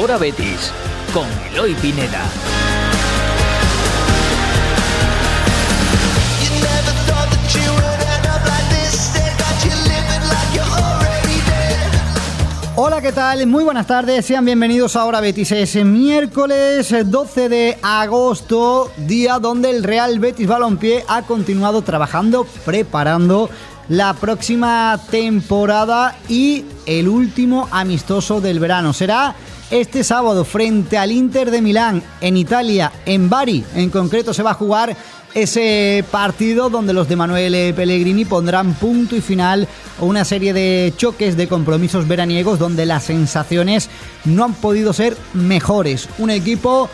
Ahora Betis, con Eloy Pineda. Hola, ¿qué tal? Muy buenas tardes, sean bienvenidos a Ahora Betis. Es miércoles 12 de agosto, día donde el Real Betis Balompié ha continuado trabajando, preparando la próxima temporada y el último amistoso del verano. Será este sábado frente al Inter de Milán en Italia, en Bari. En concreto se va a jugar ese partido donde los de Manuel Pellegrini pondrán punto y final a una serie de choques, de compromisos veraniegos donde las sensaciones no han podido ser mejores. Un equipo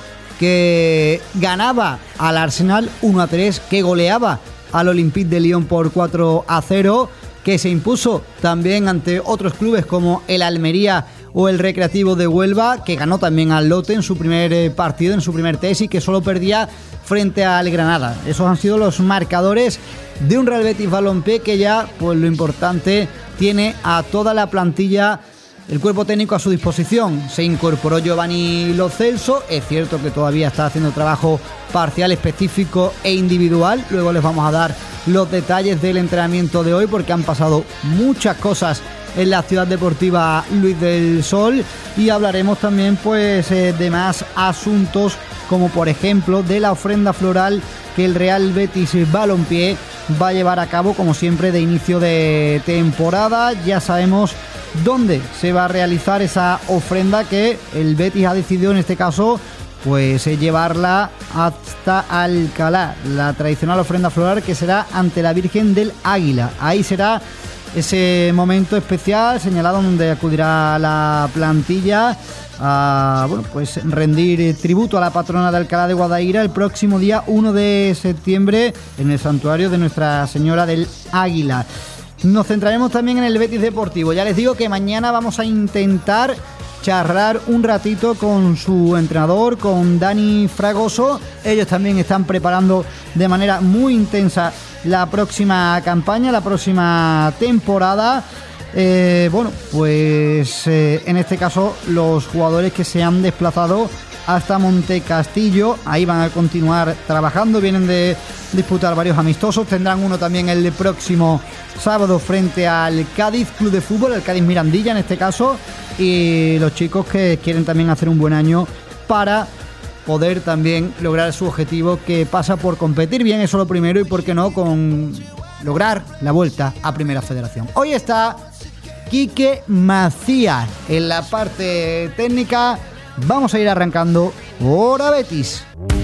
que ganaba al Arsenal 1-3, que goleaba al Olympique de Lyon por 4-0, que se impuso también ante otros clubes como el Almería o el Recreativo de Huelva, que ganó también al Lotte en su primer partido, en su primer test, y que solo perdía frente al Granada. Esos han sido los marcadores de un Real Betis Balompié que ya, pues lo importante, tiene a toda la plantilla, el cuerpo técnico a su disposición. Se incorporó Giovanni Lo Celso, es cierto que todavía está haciendo trabajo parcial, específico e individual. Luego les vamos a dar los detalles del entrenamiento de hoy porque han pasado muchas cosas en la ciudad deportiva Luis del Sol, y hablaremos también pues de más asuntos, como por ejemplo de la ofrenda floral que el Real Betis Balompié va a llevar a cabo, como siempre, de inicio de temporada. Ya sabemos dónde se va a realizar esa ofrenda, que el Betis ha decidido en este caso pues llevarla hasta Alcalá, la tradicional ofrenda floral que será ante la Virgen del Águila. Ahí será ese momento especial señalado donde acudirá la plantilla a pues rendir tributo a la patrona de Alcalá de Guadaira el próximo día 1 de septiembre en el santuario de Nuestra Señora del Águila. Nos centraremos también en el Betis Deportivo. Ya les digo que mañana vamos a intentar charlar un ratito con su entrenador, con Dani Fragoso. Ellos también están preparando de manera muy intensa la próxima campaña, la próxima temporada. En este caso los jugadores que se han desplazado hasta Montecastillo, ahí van a continuar trabajando, vienen de disputar varios amistosos, tendrán uno también el próximo sábado frente al Cádiz Club de Fútbol, el Cádiz Mirandilla en este caso, y los chicos que quieren también hacer un buen año para poder también lograr su objetivo, que pasa por competir bien, eso lo primero, y por qué no, con lograr la vuelta a Primera Federación. Hoy está Quique Macías en la parte técnica. Vamos a ir arrancando Ahora Betis.